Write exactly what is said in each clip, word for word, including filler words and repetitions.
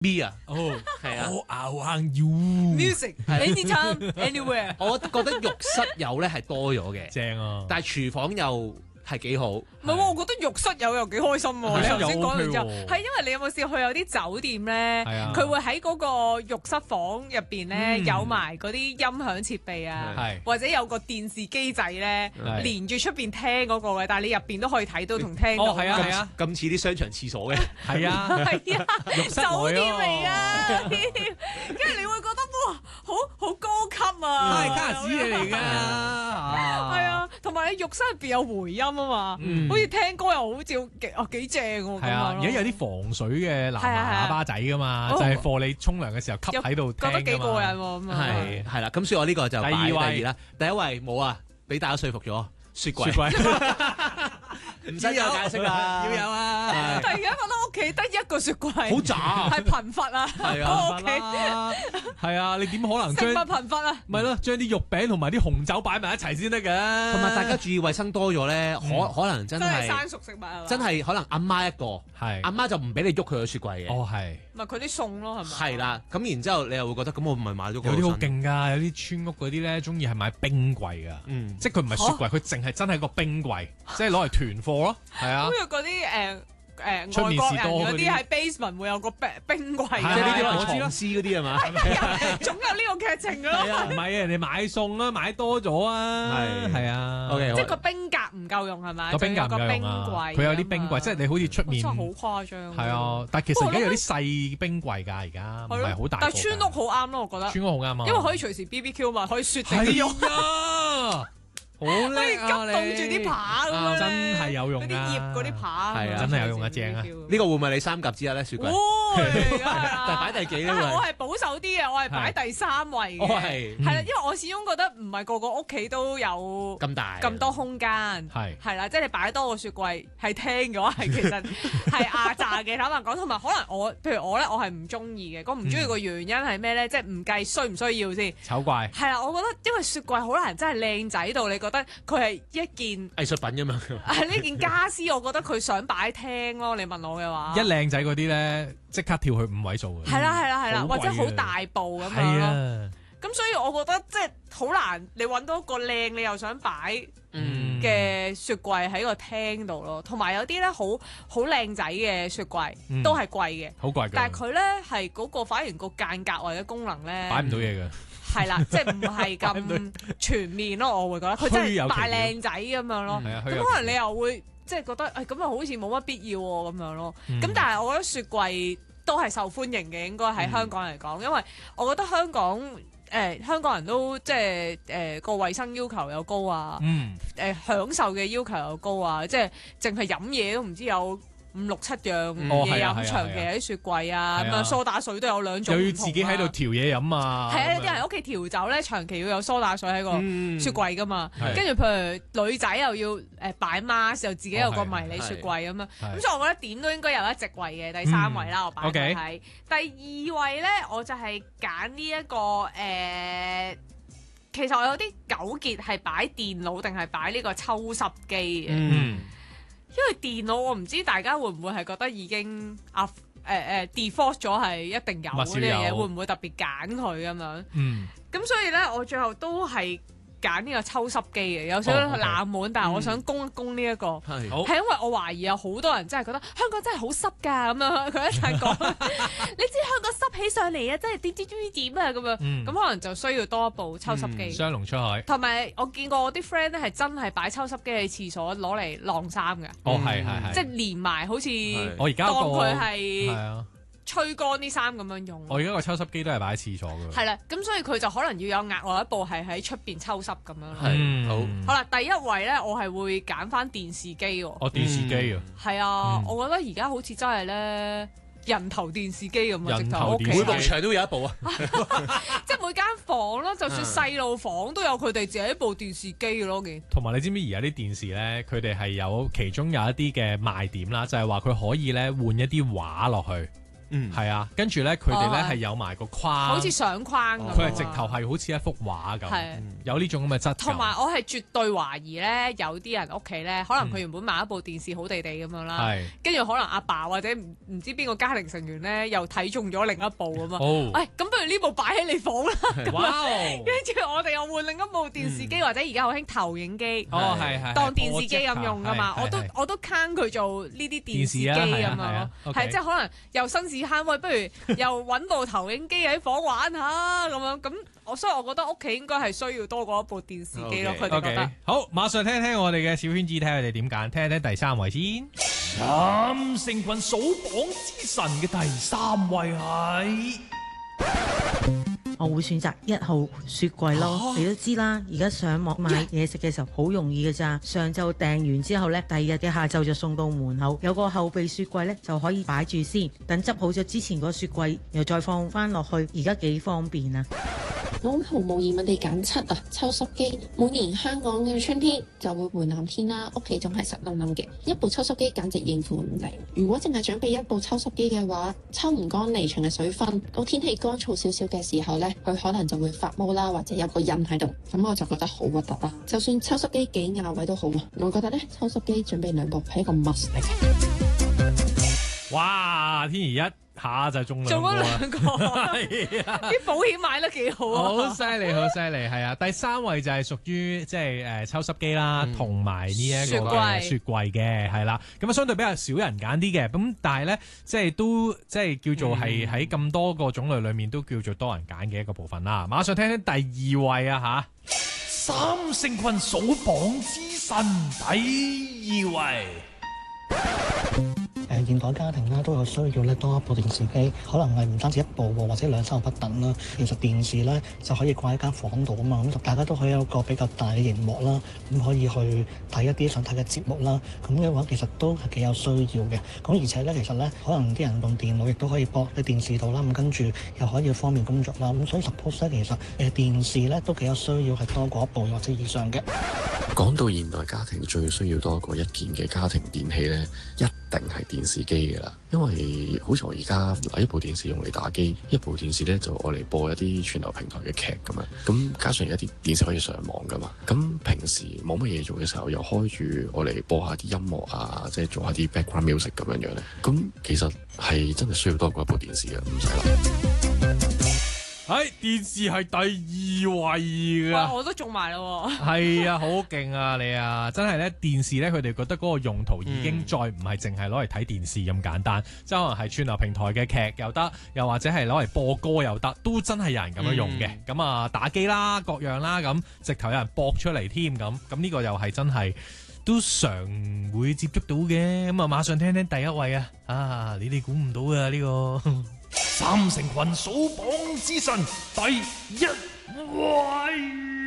Me 啊， 哦， 係啊。 Oh, I want you， music anytime anywhere。 我覺得浴室友咧係多咗嘅， 正啊！ 但係廚房又係幾好。 唔係喎，我覺得浴室友又幾開心喎！你頭先講完之後， 浴室友 OK 喎係因為你有冇試過去有啲酒店咧？ 係啊佢會喺嗰個浴室房入邊咧嗯有埋嗰啲音響設備啊， 係或者有個電視機仔咧係連住出邊聽嗰個嘅，但係你入邊都可以睇到同聽到。 哦係啊係啊咁似啲商場廁所嘅。 係啊， 係啊， 浴室酒店內嚟啊， 㗎，跟住你會覺得哇，好好高級啊！ 係卡士嘢嚟㗎， 係啊，同埋你浴室入邊有回音啊嘛， 嗯好似聽歌又好似幾哦幾正喎。 係啊， 咁樣咯而家有啲防水嘅藍係啊係啊牙喇叭仔噶嘛， 哦就係貨你沖涼嘅時候吸喺度聽覺得幾㗎嘛過癮喎咁啊！ 係係啦，咁所以我呢個就擺第二位第二啦。第一位冇啊，俾大家說服咗雪櫃， 雪櫃唔使再解釋啦， 要有啊， 突然間覺得屋企得一個雪櫃， 好渣係貧乏啊！ 係啊我屋企啦，係啊，你點可能食物將貧乏啊！ 咪咯，將啲肉餅同埋啲紅酒擺埋一齊先得㗎， 同埋大家注意衞生多咗咧，可嗯可能真真係係生熟食物係嘛？ 真係可能阿媽一個， 係阿媽就唔俾你喐佢個雪櫃嘅， 哦係。 咪佢啲餸咯係咪？ 係啦。咁然之後你又會覺得咁我唔係買咗個有啲好新， 勁㗎，有啲村屋嗰啲咧，中意係買冰櫃㗎， 嗯， 即係佢唔係雪櫃，佢淨係真係個冰櫃，即係攞嚟囤貨咯，係啊好，似嗰啲誒誒出面外國人士多嗰啲嗰啲喺 basement 會有個冰冰櫃係即係呢啲㗎， 可能我知啦藏屍嗰啲係嘛？ 總有呢個劇情㗎咯。 係啊唔係啊，人哋買餸啊，買多咗啊， 係係啊 OK， 即係個冰格唔夠用係咪？ 個冰格唔仲有個冰夠用啊， 櫃， 佢有啲冰櫃，即係你好似出面真係好誇張。 係啊，但係其實而家有啲細冰櫃㗎，而家唔係咯， 係好大個㗎， 但係村屋好啱咯，我覺得， 村屋好啱啊， 因為可以隨時 B B Q 嘛，可以雪定啲肉， 係啊，好可以叻急啊你凍住啲扒咁樣咧， 真係有用嗰啊啲葉嗰啲扒， 係啊真係有用啊正啊呢個會唔會你三甲之一咧？雪櫃會， 但係擺第幾咧？喂但係我係保守啲嘅，我係擺第三位嘅， 我係係啦，因為我始終覺得唔係個個屋企都有咁大咁多空間， 係係啦，即係你擺多個雪櫃係聽嘅話，係其實係壓榨嘅。坦白講，同埋可能我，譬如我咧，我係唔中意嘅。我唔中意個原因係咩咧？即係唔計需唔需要先。 醜怪。 係啦，我覺得因為雪櫃好難真係靚仔到，你覺得佢係一件藝術品咁樣。 係呢件家私，我覺得佢想擺廳咯。你問我嘅話， 一靚仔嗰啲咧，即刻跳去五位數嘅。 係啦係啦係啦， 好貴或者好嘅大部咁樣係咯。 啊， 咁所以我覺得即係好難，你揾到一個靚，你又想擺嗯嘅雪櫃喺個廳度咯。同埋有啲咧好好靚仔嘅雪櫃嗯都係貴嘅， 好貴㗎。 但係佢咧係嗰個反而個間隔或者功能咧擺唔到嘢嘅。 係啦，即係唔係擺唔咁全面咯。我會覺得佢真係扮靚仔咁樣咯。 係啊， 咁可能你又會即係覺得誒咁又好似冇乜必要喎咁樣咯。咁、 嗯但係我覺得雪櫃都係受歡迎嘅，應該喺香港嚟講，因為我覺得香港誒、呃、香港人都即係誒個衞生要求又高啊，誒、 嗯， 呃、享受嘅要求又高啊，即係淨係飲嘢都唔知有五六七樣哦嘢飲， 係啊係啊長期喺雪櫃啊， 係啊咁啊蘇打水都有兩種又要唔同自己喺度啊調嘢飲啊。 係啊，有啲咁樣人屋企調酒咧，長期要有蘇打水喺個嗯雪櫃噶嘛。 係跟住譬如女仔又要誒擺 mask，又自己有個迷你雪櫃咁樣。 係咁所以我覺得點都應該有一席位嘅。第三位啦，我擺嗯 OK 佢喺第二位咧，我就係揀呢一個誒。其實我有啲糾結係擺電腦定係擺呢個抽濕機嘅。 嗯因為電腦我唔知大家會唔會係覺得已經啊誒誒 default 咗係一定有呢物少樣嘢， 有會唔會特別揀佢咁樣？ 嗯， 咁所以咧，我最後都係揀呢個抽濕機嘅，有少少哦，OK 冷門，但係我想攻一攻呢一個。 係好係因為我懷疑有好多人真係覺得香港真係好濕㗎咁樣，佢一陣講，你知香港濕起上嚟啊，真係點點點點啊咁樣， 嗯咁可能就需要多一部抽濕機。 雙龍出海。 同埋我見過我啲 friend 咧係真係擺抽濕機喺廁所攞嚟晾衫嘅， 哦，係係係。 即係連埋好似我而家當個佢係係啊， 吹乾啲衫咁樣用。 我而家個抽濕機都係擺喺廁所嘅。 係啦，咁所以佢就可能要有額外一部係喺出邊抽濕咁樣咯。 係嗯好好啦，第一位咧，我係會揀翻電視機喎。 哦，電視機啊， 係啊， 嗯我覺得而家好似真係咧人頭電視機咁啊，直頭屋企人頭電視機每埲牆都有一部啊。 即係每間房咯，就算細路房都有佢哋自己部電視機嘅咯，見。 同埋你知唔知而家啲電視咧，佢哋係有其中有一啲嘅賣點啦，就係話佢可以咧換一啲畫落去。 嗯係啊，跟住咧佢哋咧哦係有埋個框， 好似相框咁。 佢係直頭係好似一幅畫咁， 係有呢種咁嘅質感。 同埋我係絕對懷疑咧，有啲人屋企咧，可能佢原本買一部電視好地地咁樣啦， 係跟住可能阿爸或者唔唔知邊個家庭成員咧，又睇中咗另一部咁嘛。 哦， 哎，咁不如呢部擺喺你房啦。 哇哦， 跟住我哋又換另一部電視機，或者而家好興投影機， 哦係係當電視機咁用噶嘛。 係係我都係我都坑佢做呢啲電視機電視啊咁係啊係樣啊咯， ，OK 係即係可能又新市慳，喂，不如又揾部投影機喺房玩下咁樣。咁我所以我覺得屋企應該係需要多過一部電視機咯。佢哋覺 OK， 得。 好，馬上聽聽我哋嘅小圈子，睇下佢哋點揀，聽一聽第三位先。 三星群數榜之神嘅第三位係。 我會選擇一號雪櫃咯，你都知啦，而家上網買嘢食嘅時候好容易嘅咋，上晝訂完之後呢，第二日嘅下晝就送到門口，有個後備雪櫃呢，就可以擺住先，等執好咗之前個雪櫃又再放翻落去，而家幾方便啊！ 我毫無疑問地揀七啊，抽濕機。每年香港嘅春天就會回南天啦，屋企仲係濕冧冧嘅，一部抽濕機簡直應付唔嚟。如果淨係準備一部抽濕機嘅話，抽唔乾離場嘅水分，到天氣乾燥少少嘅時候呢，佢可能就會發毛啦，或者有個印喺度，咁我就覺得好核突啦。就算抽濕機幾亞位都好啊，我覺得呢，抽濕機準備兩部係一個 must 嚟嘅。 哇，天兒一下就中兩個做咗啊， 兩個， 係啊。 啲保險買得幾好啊！ 好犀利，好犀利，係啊！第三位就係屬於即係誒抽濕機啦，同埋呢一個雪櫃嘅雪櫃嘅，係啦。咁啊，相對比較少人揀啲嘅，咁但係咧，即係都即係叫做係喺咁多個種類裏面都叫做多人揀嘅一個部分啦。馬上聽聽第二位啊吓， 三星群數榜之神第二位。 誒現代家庭啦都有需要咧多一部電視機，可能係唔單止一部喎，或者兩三部不等啦。其實電視咧就可以掛喺間房度啊嘛，咁就大家都可以有一個比較大嘅熒幕啦，咁可以去睇一啲想睇嘅節目啦。咁嘅話其實都係幾有需要嘅。咁而且咧其實咧可能啲人用電腦亦都可以播喺電視度啦，咁跟住又可以方便工作啦。咁所以 suppose 咧其實誒電視咧都幾有需要係多過一部或者以上嘅。 講到現代家庭最需要多過一件嘅家庭電器呢，一定係電視機㗎啦。因為好似我而家一部電視用嚟打機，一部電視呢就愛嚟播一啲串流平台嘅劇咁樣。咁加上有啲電視可以上網㗎嘛。咁平時冇乜嘢做嘅時候，又開住愛嚟播下啲音樂啊，即係做下啲 background music 咁樣樣咧。咁其實係真係需要多過一部電視嘅，唔使諗。 喺電視係第二位哇！ 噶， 我都中埋咯喎。 係啊，好勁啊你啊，真係咧電視咧，佢哋覺得嗰個用途已經再唔係淨係攞嚟睇電視咁簡單，即係可能係串流平台嘅劇又得，又或者係攞嚟播歌又得，都真係有人咁樣用嘅。咁啊、打機啦，各樣啦，咁直頭有人播出嚟添，咁咁呢個又係真係都常會接觸到嘅。咁啊，馬上聽聽第一位啊，啊你哋估唔到啊呢、個。 三星群數榜之神第一位。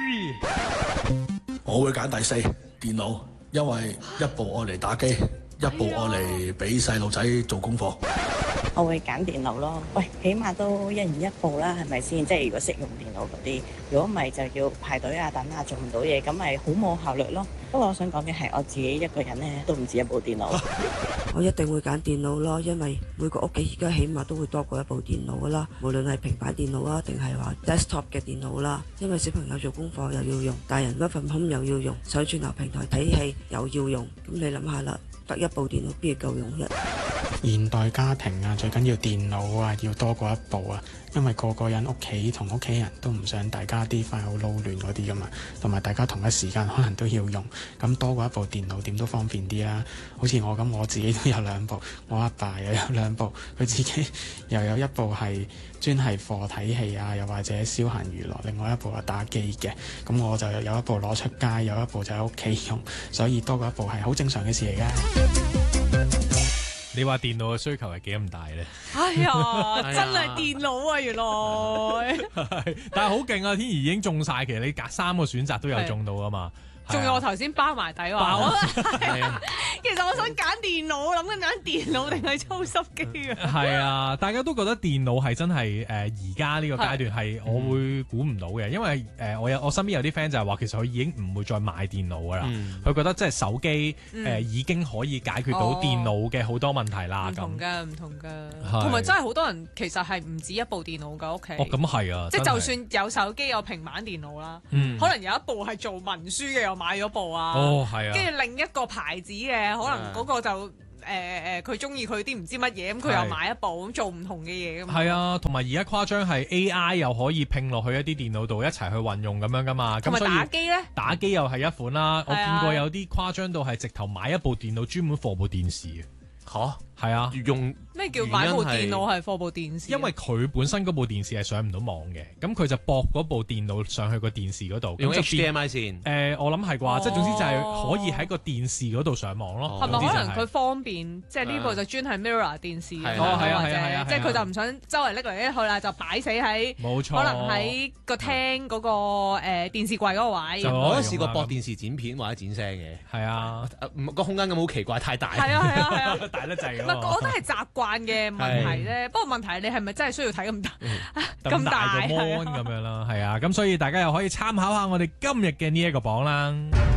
我會揀第四電腦，因為一部愛嚟打機，一部愛嚟俾細路仔做功課。 我會揀電腦咯，喂，起碼都一人一部啦，係咪先？即係如果識用電腦嗰啲，如果唔係就要排隊啊、等啊，做唔到嘢，咁咪好冇效率咯。不過我想講嘅係我自己一個人咧，都唔止一部電腦。 我一定會揀電腦咯，因為每個屋企而家起碼都會多過一部電腦噶啦，無論係平板電腦啊，定係話 desktop 嘅電腦啦。因為小朋友做功課又要用，大人 work from home又要用，上串流平台睇戲又要用，咁你諗下啦，得一部電腦邊係夠用啫？ 現代家庭啊，最緊要電腦啊，要多過一部啊，因為個個人屋企同屋企人都唔想大家啲快好撈亂嗰啲噶嘛，同埋大家同一時間可能都要用，咁多過一部電腦點都方便啲啦。好似我咁，我自己都有兩部，我阿爸又有兩部，佢自己又有一部係專係課睇戲啊，又或者消閒娛樂，另外一部係打機嘅。咁我就有一部攞出街，有一部就喺屋企用，所以多過一部係好正常嘅事嚟㗎。 你話電腦嘅需求係幾咁大咧？ 哎呀，真係電腦啊，原來。 但係好勁啊！天兒已經中晒，其實你隔三個選擇都有中到啊嘛。 仲有我頭先包埋底話， 包我係啊其實我想揀電腦，諗緊揀電腦定係抽濕機啊？ 係啊，大家都覺得電腦係真係誒而家呢個階段係我會估唔到嘅，因為誒、呃、我有我身邊有啲 friend 就係話其實佢已經唔會再買電腦噶啦，佢、嗯、覺得即係手機誒、呃嗯、已經可以解決到電腦嘅好多問題啦。 唔、哦、同㗎，唔同㗎， 係同埋真係好多人其實係唔止一部電腦㗎屋企。 哦，咁係啊， 即係就算有手機有平板電腦啦， 嗯、 可能有一部係做文書嘅又買咗部啊。 哦，係啊。 跟住另一個牌子嘅，可能嗰個就誒誒，佢中意佢啲唔知乜嘢，咁佢又買一部咁做唔同嘅嘢咁。 係啊，同埋而家誇張係 A I 又可以拼落去一啲電腦度一齊去運用咁樣噶嘛。 同埋打機咧， 打機又係一款啦。我見過有啲誇張到係直頭買一部電腦專門放部電視嘅。 嚇， 係啊， 用咩叫買部電腦係放部電視？ 因為佢本身嗰部電視係上唔到網嘅，咁佢就駁嗰部電腦上去個電視嗰度。 用 H D M I 線？ 誒，我諗係啩，即係總之就係可以喺個電視嗰度上網咯。 係咪可能佢方便？即係呢部就專係 Mirror 電視嘅， 哦係啊或係啊， 者即係佢就唔想周圍拎嚟拎去啦，就擺死喺冇錯， 可能喺個廳嗰個誒電視櫃嗰個位。 我都試過駁電視剪片或者剪聲嘅。 係啊， 個空間咁好奇怪，太大。 係啊係啊係啊， 大得滯。 唔係，我覺得係習慣嘅問題啫。不過問題係你係咪真係需要睇咁大咁大個 mon 咁樣啦？係啊，咁所以大家又可以參考下我哋今日嘅呢一個榜啦。